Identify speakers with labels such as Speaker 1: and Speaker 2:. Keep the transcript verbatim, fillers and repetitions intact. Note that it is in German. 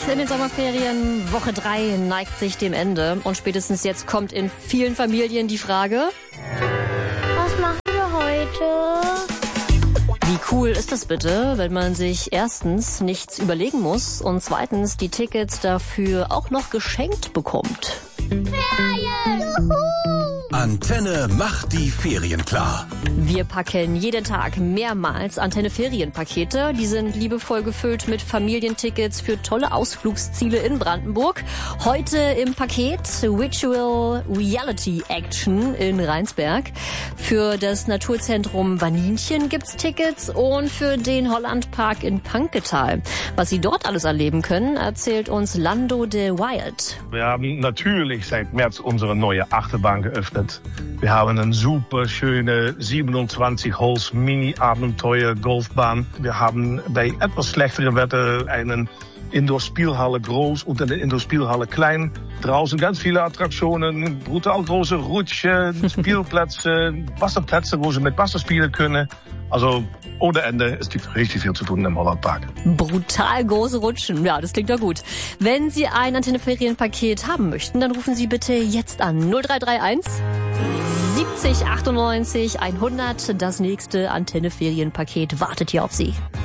Speaker 1: in den Sommerferien. Woche drei neigt sich dem Ende. Und spätestens jetzt kommt in vielen Familien die Frage:
Speaker 2: Was machen wir heute?
Speaker 1: Wie cool ist das bitte, wenn man sich erstens nichts überlegen muss und zweitens die Tickets dafür auch noch geschenkt bekommt?
Speaker 2: Ferien! Juhu!
Speaker 3: Antenne macht die Ferien klar.
Speaker 1: Wir packen jeden Tag mehrmals Antenne-Ferienpakete. Die sind liebevoll gefüllt mit Familientickets für tolle Ausflugsziele in Brandenburg. Heute im Paket Virtual Reality Action in Rheinsberg. Für das Naturzentrum Vaninchen gibt's Tickets und für den Hollandpark in Panketal. Was Sie dort alles erleben können, erzählt uns Lando de Wild.
Speaker 4: Wir haben natürlich seit März unsere neue Achterbahn geöffnet. Wir haben eine super schöne siebenundzwanzig Holes Mini-Abenteuer Golfbahn. Wir haben bei etwas schlechterem Wetter einen Indoor-Spielhalle groß und eine Indoor-Spielhalle klein. Draußen ganz viele Attraktionen, brutal große Rutschen, Spielplätze, Wasserplätze, wo sie mit Wasser spielen können. Also ohne Ende, es gibt richtig viel zu tun im Hollandpark.
Speaker 1: Brutal große Rutschen, ja, das klingt doch gut. Wenn Sie ein Antenne-Ferienpaket haben möchten, dann rufen Sie bitte jetzt an null drei drei eins siebzig achtundneunzig hundert. Das nächste Antenne-Ferienpaket wartet hier auf Sie.